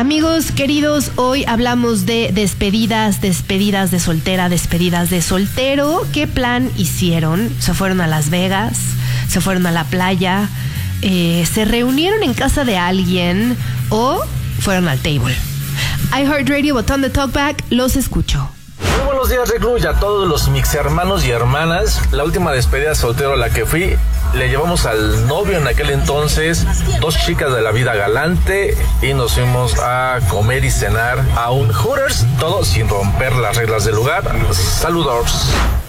Amigos queridos, hoy hablamos de despedidas de soltera, despedidas de soltero. ¿Qué plan hicieron? ¿Se fueron a Las Vegas? ¿Se fueron a la playa? ¿Se reunieron en casa de alguien? ¿O fueron al table? iHeartRadio, botón de talkback, los escucho. Muy buenos días, Reclu, y a todos los mix hermanos y hermanas. La última despedida de soltero a la que fui, le llevamos al novio en aquel entonces, 2 chicas de la vida galante, y nos fuimos a comer y cenar a un Hooters, todo sin romper las reglas del lugar. Saludos.